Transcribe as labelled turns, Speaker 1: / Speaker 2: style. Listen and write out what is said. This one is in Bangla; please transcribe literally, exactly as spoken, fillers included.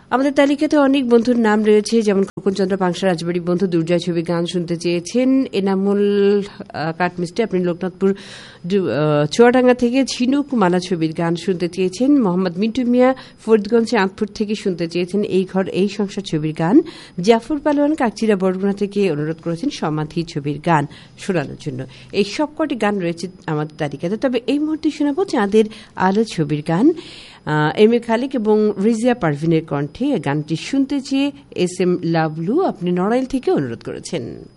Speaker 1: আমাদের তালিকাতে অনেক বন্ধুর নাম রয়েছে, যেমন খোকনচন্দ্র পাংশা রাজবাড়ি বন্ধু দুর্জয় ছবির গান শুনতে চেয়েছেন। এনামুল কাঠমিস্ত্রি আপনি লোকনাথপুর চুয়াডাঙ্গা থেকে ঝিনুক মালা ছবির গান শুনতে চেয়েছেন। মোহাম্মদ মিন্টু মিয়া ফরিদগঞ্জ চাঁদপুর থেকে শুনতে চেয়েছেন এই ঘর এই সংসার ছবির গান। জাফর পালোয়ান কাকচিরা বরগুনা থেকে অনুরোধ করেছেন সমাধি ছবির গান শোনানোর জন্য। এই সবকটি গান রয়েছে আমাদের তালিকাতে। তবে এই মুহূর্তে শোনাবো চাঁদের আলো ছবির গান, এম এ খালিক এবং রিজিয়া পারভিনের কণ্ঠে। গানটি শুনতে চেয়ে এস এম লাভলু আপনি নড়াইল থেকে অনুরোধ করেছেন।